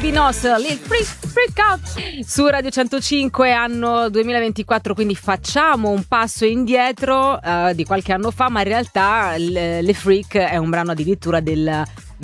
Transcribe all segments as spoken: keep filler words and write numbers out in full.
Nos, Lil Freak, Freak Out su Radio centocinque, anno duemilaventiquattro, quindi facciamo un passo indietro uh, di qualche anno fa, ma in realtà l- Le Freak è un brano addirittura del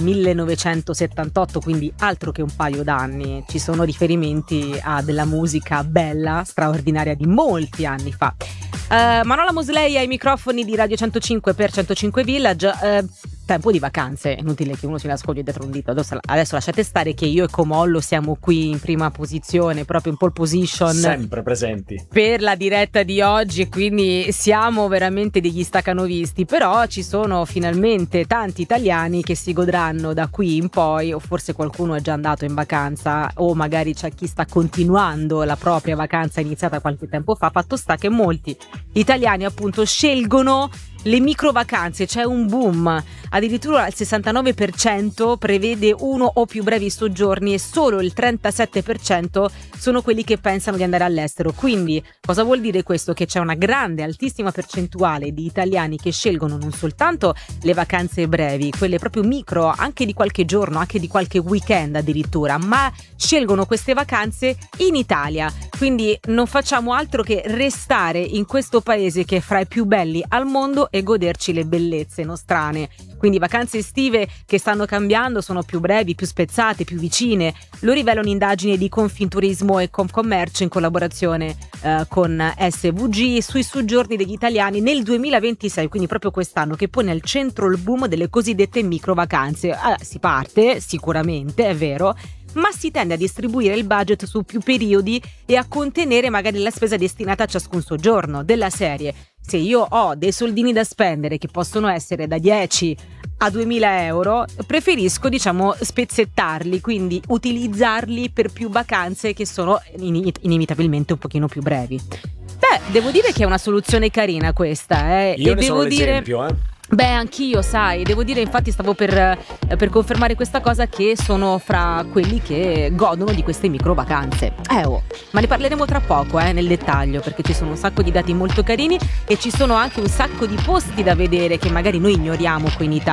millenovecentosettantotto, quindi altro che un paio d'anni. Ci sono riferimenti a della musica bella, straordinaria di molti anni fa. Uh, Manola Mosley ai microfoni di Radio centocinque per centocinque Village. Uh, tempo di vacanze, inutile che uno si nasconde dietro un dito. Adesso, adesso lasciate stare che io e Comollo siamo qui in prima posizione, proprio in pole position, sempre presenti per la diretta di oggi, quindi siamo veramente degli stacanovisti. Però ci sono finalmente tanti italiani che si godranno da qui in poi, o forse qualcuno è già andato in vacanza, o magari c'è chi sta continuando la propria vacanza iniziata qualche tempo fa. Fatto sta che molti italiani appunto scelgono le micro vacanze, c'è un boom, addirittura il sessantanove per cento prevede uno o più brevi soggiorni e solo il trentasette per cento sono quelli che pensano di andare all'estero. Quindi cosa vuol dire questo? Che c'è una grande, altissima percentuale di italiani che scelgono non soltanto le vacanze brevi, quelle proprio micro, anche di qualche giorno, anche di qualche weekend addirittura, ma scelgono queste vacanze in Italia. Quindi non facciamo altro che restare in questo paese che è fra i più belli al mondo e goderci le bellezze nostrane. Quindi vacanze estive che stanno cambiando, sono più brevi, più spezzate, più vicine. Lo rivelano indagini di Confinturismo e Confcommercio in collaborazione eh, con S V G sui soggiorni degli italiani nel duemilaventisei, quindi proprio quest'anno, che pone al centro il boom delle cosiddette micro vacanze. Allora, si parte sicuramente, è vero, ma si tende a distribuire il budget su più periodi e a contenere magari la spesa destinata a ciascun soggiorno. Della serie: se io ho dei soldini da spendere che possono essere da dieci a duemila euro, preferisco diciamo spezzettarli, quindi utilizzarli per più vacanze che sono inevitabilmente un pochino più brevi. Beh, devo dire che è una soluzione carina questa, eh. Io e ne devo sono dire l'esempio, eh. Beh, anch'io, sai, devo dire, infatti stavo per, per confermare questa cosa, che sono fra quelli che godono di queste micro vacanze. Eh oh, ma ne parleremo tra poco, eh, nel dettaglio, perché ci sono un sacco di dati molto carini e ci sono anche un sacco di posti da vedere che magari noi ignoriamo qui in Italia.